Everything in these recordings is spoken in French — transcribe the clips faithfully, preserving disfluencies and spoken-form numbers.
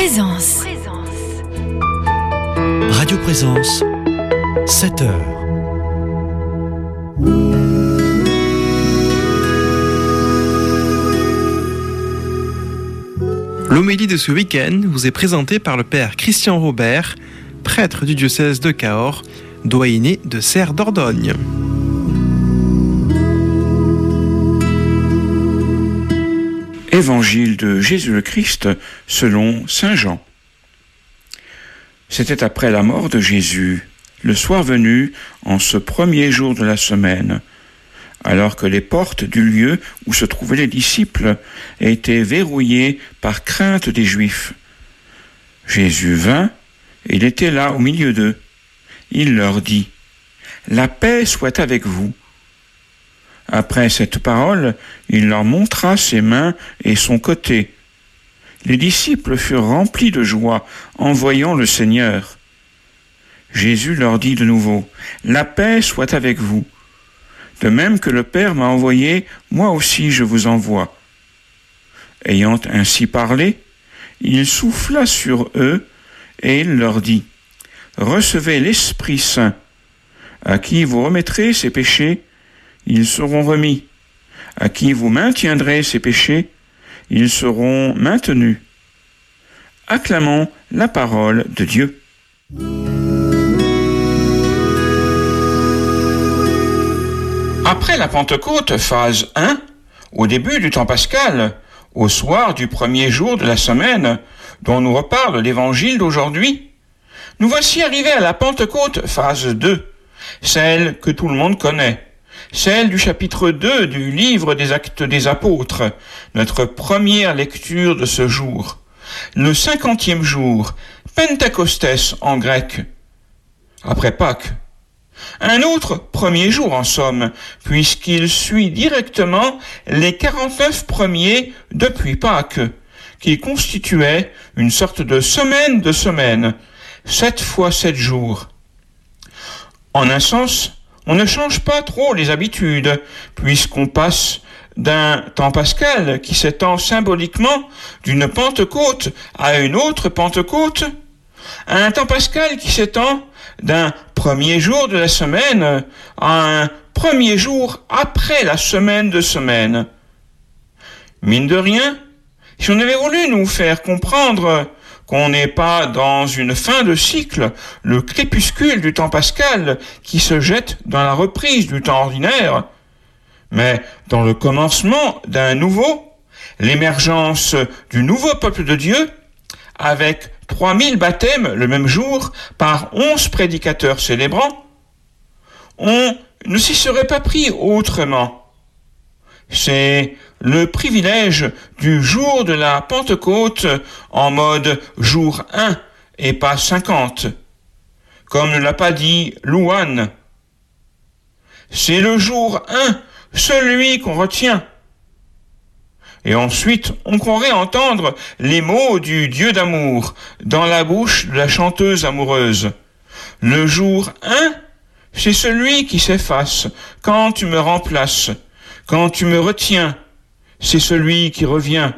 Présence. Radio Présence, sept heures. L'homélie de ce week-end vous est présentée par le père Christian Robert, prêtre du diocèse de Cahors, doyenné de Serres d'Ordogne. Évangile de Jésus le Christ selon saint Jean. C'était après la mort de Jésus, le soir venu, en ce premier jour de la semaine, alors que les portes du lieu où se trouvaient les disciples étaient verrouillées par crainte des Juifs. Jésus vint, et il était là au milieu d'eux. Il leur dit : « La paix soit avec vous. » Après cette parole, il leur montra ses mains et son côté. Les disciples furent remplis de joie en voyant le Seigneur. Jésus leur dit de nouveau : « La paix soit avec vous. De même que le Père m'a envoyé, moi aussi je vous envoie. » Ayant ainsi parlé, il souffla sur eux et il leur dit : « Recevez l'Esprit Saint. À qui vous remettrez ces péchés, ils seront remis. À qui vous maintiendrez ces péchés, ils seront maintenus. » Acclamons la parole de Dieu. Après la Pentecôte, phase un, au début du temps pascal, au soir du premier jour de la semaine, dont nous reparle l'Évangile d'aujourd'hui, nous voici arrivés à la Pentecôte, phase deux, celle que tout le monde connaît, celle du chapitre deux du livre des Actes des Apôtres, notre première lecture de ce jour, le cinquantième jour, Pentecostés en grec, après Pâques. Un autre premier jour en somme, puisqu'il suit directement les quarante-neuf premiers depuis Pâques, qui constituaient une sorte de semaine de semaine, sept fois sept jours. En un sens, on ne change pas trop les habitudes, puisqu'on passe d'un temps pascal qui s'étend symboliquement d'une Pentecôte à une autre Pentecôte, à un temps pascal qui s'étend d'un premier jour de la semaine à un premier jour après la semaine de semaine. Mine de rien, si on avait voulu nous faire comprendre qu'on n'est pas dans une fin de cycle, le crépuscule du temps pascal qui se jette dans la reprise du temps ordinaire, mais dans le commencement d'un nouveau, l'émergence du nouveau peuple de Dieu, avec trois mille baptêmes le même jour par onze prédicateurs célébrants, on ne s'y serait pas pris autrement. C'est le privilège du jour de la Pentecôte en mode jour un et pas cinquante, comme ne l'a pas dit Louane. C'est le jour un, celui qu'on retient. Et ensuite, on croirait entendre les mots du Dieu d'amour dans la bouche de la chanteuse amoureuse. Le jour un, c'est celui qui s'efface quand tu me remplaces, quand tu me retiens, c'est celui qui revient.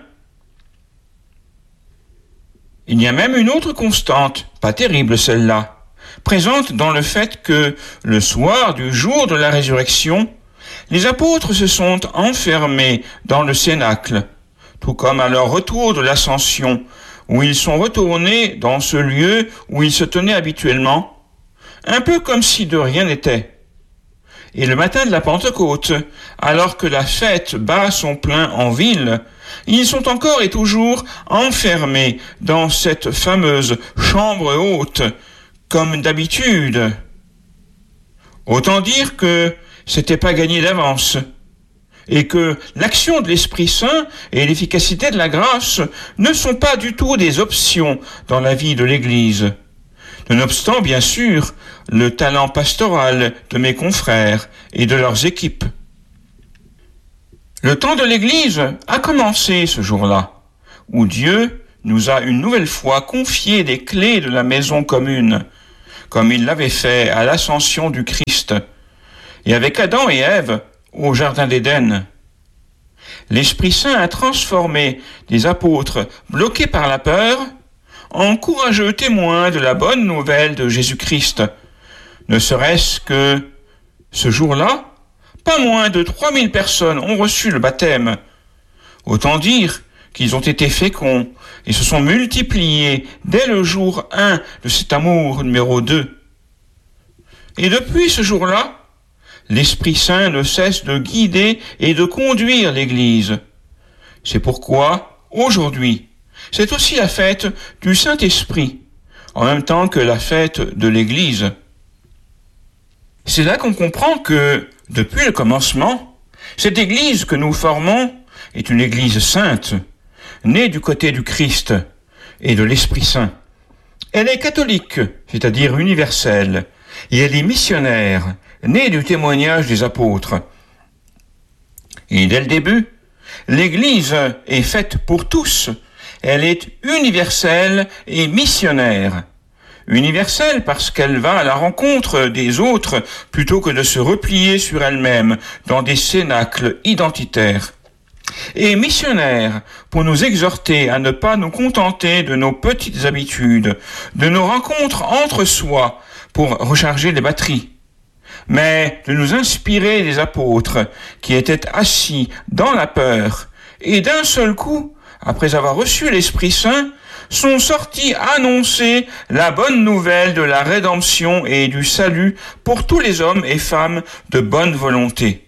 Il y a même une autre constante, pas terrible celle-là, présente dans le fait que, le soir du jour de la résurrection, les apôtres se sont enfermés dans le cénacle, tout comme à leur retour de l'ascension, où ils sont retournés dans ce lieu où ils se tenaient habituellement, un peu comme si de rien n'était. Et le matin de la Pentecôte, alors que la fête bat son plein en ville, ils sont encore et toujours enfermés dans cette fameuse chambre haute, comme d'habitude. Autant dire que c'était pas gagné d'avance, et que l'action de l'Esprit Saint et l'efficacité de la grâce ne sont pas du tout des options dans la vie de l'Église. Nonobstant, bien sûr, le talent pastoral de mes confrères et de leurs équipes. Le temps de l'Église a commencé ce jour-là, où Dieu nous a une nouvelle fois confié des clés de la maison commune, comme il l'avait fait à l'ascension du Christ, et avec Adam et Ève au Jardin d'Éden. L'Esprit Saint a transformé des apôtres bloqués par la peur en courageux témoins de la bonne nouvelle de Jésus-Christ. Ne serait-ce que ce jour-là, pas moins de trois mille personnes ont reçu le baptême. Autant dire qu'ils ont été féconds et se sont multipliés dès le jour un de cet amour numéro deux. Et depuis ce jour-là, l'Esprit Saint ne cesse de guider et de conduire l'Église. C'est pourquoi, aujourd'hui, c'est aussi la fête du Saint-Esprit, en même temps que la fête de l'Église. C'est là qu'on comprend que, depuis le commencement, cette Église que nous formons est une Église sainte, née du côté du Christ et de l'Esprit Saint. Elle est catholique, c'est-à-dire universelle, et elle est missionnaire, née du témoignage des apôtres. Et dès le début, l'Église est faite pour tous. Elle est universelle et missionnaire. Universelle parce qu'elle va à la rencontre des autres plutôt que de se replier sur elle-même dans des cénacles identitaires. Et missionnaire pour nous exhorter à ne pas nous contenter de nos petites habitudes, de nos rencontres entre soi pour recharger les batteries, mais de nous inspirer des apôtres qui étaient assis dans la peur et d'un seul coup, après avoir reçu l'Esprit Saint, sont sortis annoncer la bonne nouvelle de la rédemption et du salut pour tous les hommes et femmes de bonne volonté.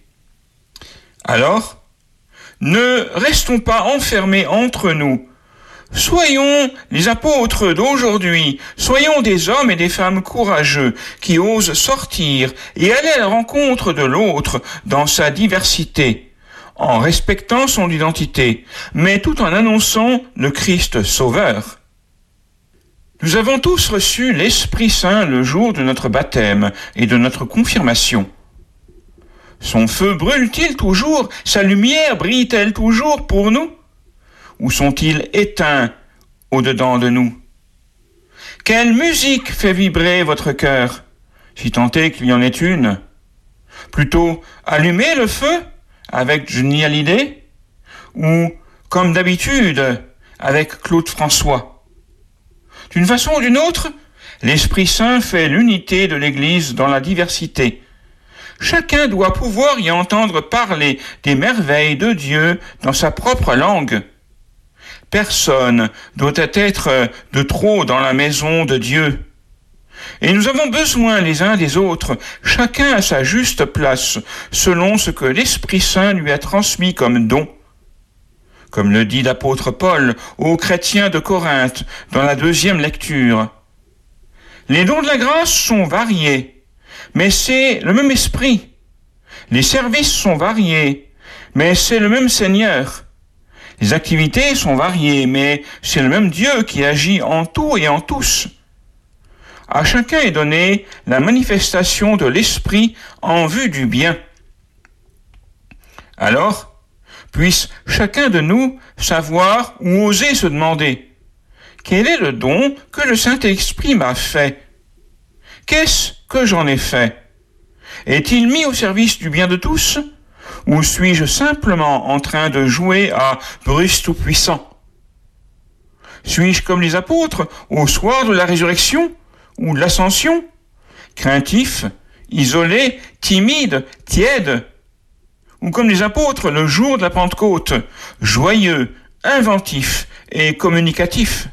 Alors, ne restons pas enfermés entre nous. Soyons les apôtres d'aujourd'hui, soyons des hommes et des femmes courageux qui osent sortir et aller à la rencontre de l'autre dans sa diversité, en respectant son identité, mais tout en annonçant le Christ Sauveur. Nous avons tous reçu l'Esprit Saint le jour de notre baptême et de notre confirmation. Son feu brûle-t-il toujours? Sa lumière brille-t-elle toujours pour nous? Ou sont-ils éteints au-dedans de nous? Quelle musique fait vibrer votre cœur, si tant est qu'il y en ait une? Plutôt allumer le feu avec Johnny Hallyday, ou, comme d'habitude, avec Claude François. D'une façon ou d'une autre, l'Esprit Saint fait l'unité de l'Église dans la diversité. Chacun doit pouvoir y entendre parler des merveilles de Dieu dans sa propre langue. Personne doit être de trop dans la maison de Dieu. Et nous avons besoin les uns des autres, chacun à sa juste place, selon ce que l'Esprit Saint lui a transmis comme don. Comme le dit l'apôtre Paul aux chrétiens de Corinthe dans la deuxième lecture. Les dons de la grâce sont variés, mais c'est le même Esprit. Les services sont variés, mais c'est le même Seigneur. Les activités sont variées, mais c'est le même Dieu qui agit en tout et en tous. À chacun est donnée la manifestation de l'Esprit en vue du bien. Alors, puisse chacun de nous savoir ou oser se demander « Quel est le don que le Saint-Esprit m'a fait? Qu'est-ce que j'en ai fait? Est-il mis au service du bien de tous? Ou suis-je simplement en train de jouer à Bruce Tout-Puissant? Suis-je comme les apôtres au soir de la résurrection ou de l'ascension, craintif, isolé, timide, tiède, ou comme les apôtres le jour de la Pentecôte, joyeux, inventif et communicatif?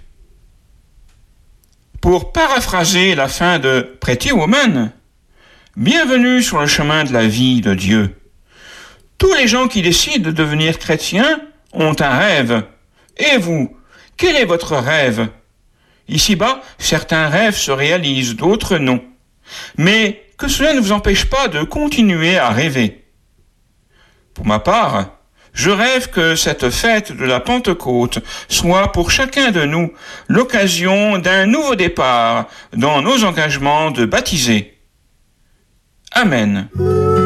Pour paraphraser la fin de Pretty Woman, bienvenue sur le chemin de la vie de Dieu. Tous les gens qui décident de devenir chrétiens ont un rêve. Et vous, quel est votre rêve? Ici-bas, certains rêves se réalisent, d'autres non. Mais que cela ne vous empêche pas de continuer à rêver. Pour ma part, je rêve que cette fête de la Pentecôte soit pour chacun de nous l'occasion d'un nouveau départ dans nos engagements de baptisés. Amen.